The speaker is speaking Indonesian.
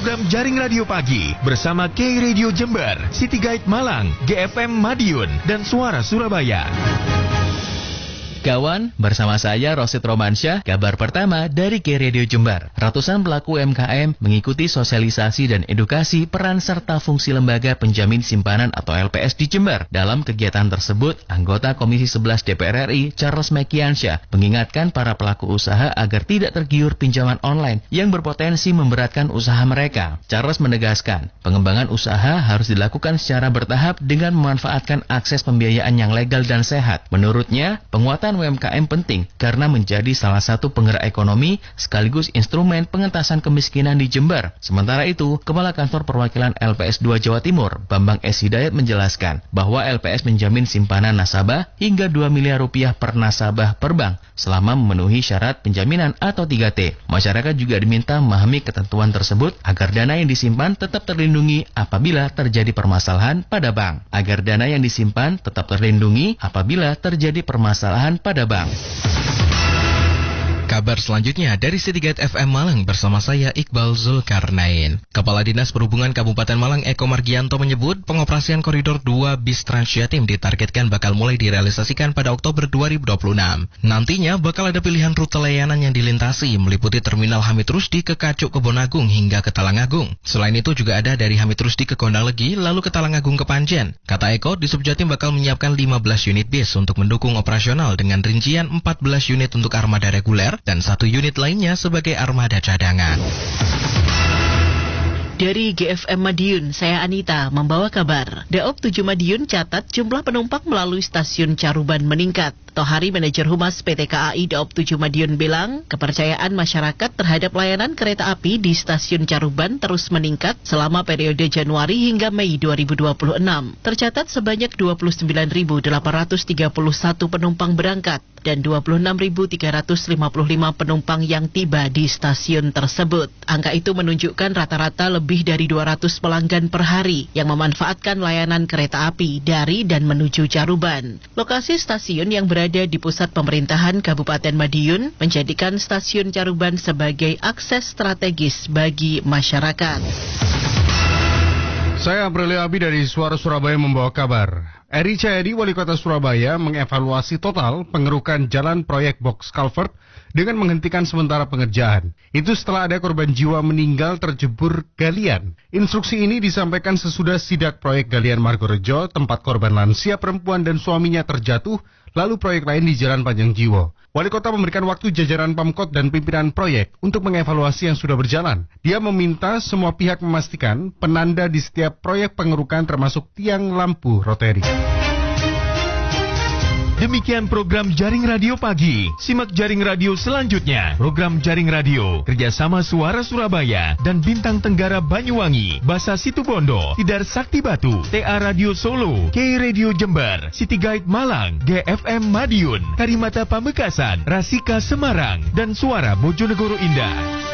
program Jaring Radio Pagi bersama K Radio Jember, City Guide Malang, GFM Madiun, dan Suara Surabaya. Kawan, bersama saya Rosid Romansyah, kabar pertama dari K Radio Jember. Ratusan pelaku UMKM mengikuti sosialisasi dan edukasi peran serta fungsi lembaga penjamin simpanan atau LPS di Jember. Dalam kegiatan tersebut, anggota Komisi 11 DPR RI, Charles Mekiansyah, mengingatkan para pelaku usaha agar tidak tergiur pinjaman online yang berpotensi memberatkan usaha mereka. Charles menegaskan, pengembangan usaha harus dilakukan secara bertahap dengan memanfaatkan akses pembiayaan yang legal dan sehat. Menurutnya, penguatan UMKM penting karena menjadi salah satu penggerak ekonomi sekaligus instrumen pengentasan kemiskinan di Jember. Sementara itu, Kepala Kantor Perwakilan LPS 2 Jawa Timur, Bambang S. Hidayat menjelaskan bahwa LPS menjamin simpanan nasabah hingga 2 miliar rupiah per nasabah per bank selama memenuhi syarat penjaminan atau 3T. Masyarakat juga diminta memahami ketentuan tersebut agar dana yang disimpan tetap terlindungi apabila terjadi permasalahan pada bank. Agar dana yang disimpan tetap terlindungi apabila terjadi permasalahan pada bank. Kabar selanjutnya dari City Guide FM Malang bersama saya Iqbal Zulkarnain. Kepala Dinas Perhubungan Kabupaten Malang Eko Margianto menyebut pengoperasian Koridor 2 bis Transjatim ditargetkan bakal mulai direalisasikan pada Oktober 2026. Nantinya bakal ada pilihan rute layanan yang dilintasi meliputi Terminal Hamid Rusdi ke Kacuk Kebonagung hingga ke Talangagung. Selain itu juga ada dari Hamid Rusdi ke Kondalegi lalu ke Talangagung ke Panjen. Kata Eko, di Subjatim bakal menyiapkan 15 unit bis untuk mendukung operasional dengan rincian 14 unit untuk armada reguler dan 1 unit lainnya sebagai armada cadangan. Dari GFM Madiun, saya Anita membawa kabar. Daop 7 Madiun catat jumlah penumpang melalui stasiun Caruban meningkat. Tohari, Manajer Humas PT KAI Daop 7 Madiun bilang, kepercayaan masyarakat terhadap layanan kereta api di stasiun Caruban terus meningkat selama periode Januari hingga Mei 2026. Tercatat sebanyak 29.831 penumpang berangkat dan 26.355 penumpang yang tiba di stasiun tersebut. Angka itu menunjukkan rata-rata lebih dari 200 pelanggan per hari yang memanfaatkan layanan kereta api dari dan menuju Caruban. Lokasi stasiun yang berada di pusat pemerintahan Kabupaten Madiun menjadikan stasiun Caruban sebagai akses strategis bagi masyarakat. Saya Aprilia Abi dari Suara Surabaya membawa kabar. Eri Cahyadi, Wali Kota Surabaya, mengevaluasi total pengerukan jalan proyek box culvert dengan menghentikan sementara pengerjaan. Itu setelah ada korban jiwa meninggal terjebur galian. Instruksi ini disampaikan sesudah sidak proyek galian Margorejo, tempat korban lansia perempuan dan suaminya terjatuh, lalu proyek lain di Jalan Panjang Jiwo. Wali Kota memberikan waktu jajaran Pemkot dan pimpinan proyek untuk mengevaluasi yang sudah berjalan. Dia meminta semua pihak memastikan penanda di setiap proyek pengerukan termasuk tiang lampu rotary. Demikian program Jaring Radio Pagi. Simak Jaring Radio selanjutnya. Program Jaring Radio kerjasama Suara Surabaya dan Bintang Tenggara Banyuwangi, Basa Situbondo, Tidar Sakti Batu, TA Radio Solo, K Radio Jember, City Guide Malang, GFM Madiun, Karimata Pamekasan, Rasika Semarang, dan Suara Bojonegoro Indah.